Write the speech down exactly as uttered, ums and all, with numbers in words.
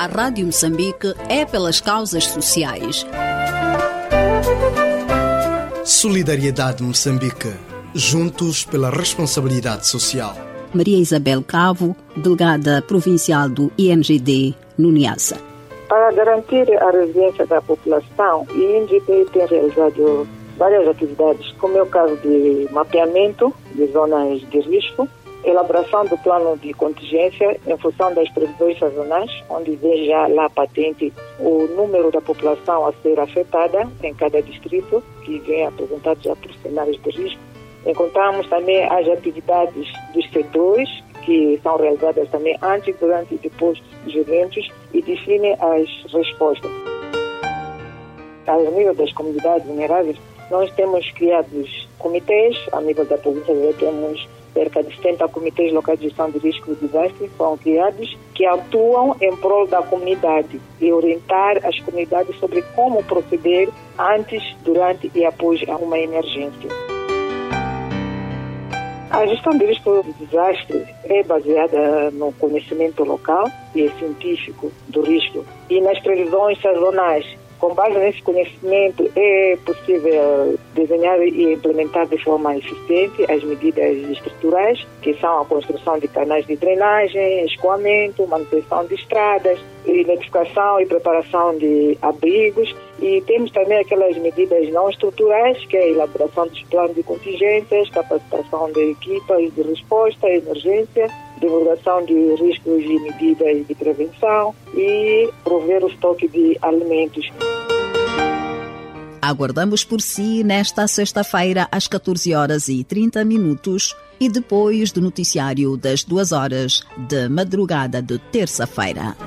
A Rádio Moçambique é pelas causas sociais. Solidariedade Moçambique. Juntos pela responsabilidade social. Maria Isabel Cavo, delegada provincial do I N G D no Niassa. Para garantir a resiliência da população, o I N G D tem realizado várias atividades, como é o caso de mapeamento de zonas de risco, elaboração do plano de contingência em função das previsões sazonais, onde vem já lá patente o número da população a ser afetada em cada distrito, que vem apresentado já por cenários de risco. Encontramos também as atividades dos setores, que são realizadas também antes, durante e depois dos eventos, e definem as respostas. Ao nível das comunidades vulneráveis, nós temos criados comitês, a nível da província já temos cerca de setenta comitês locais de gestão de risco de desastre, foram criados, que atuam em prol da comunidade e orientar as comunidades sobre como proceder antes, durante e após uma emergência. A gestão de risco de desastre é baseada no conhecimento local e científico do risco e nas previsões sazonais. Com base nesse conhecimento, é possível desenhar e implementar de forma eficiente as medidas estruturais, que são a construção de canais de drenagem, escoamento, manutenção de estradas, identificação e preparação de abrigos. E temos também aquelas medidas não estruturais, que é a elaboração dos planos de contingências, capacitação de equipas de resposta à emergência, divulgação de riscos e medidas de prevenção e prover o estoque de alimentos. Aguardamos por si nesta sexta-feira às catorze horas e trinta minutos e depois do noticiário das duas horas de madrugada de terça-feira.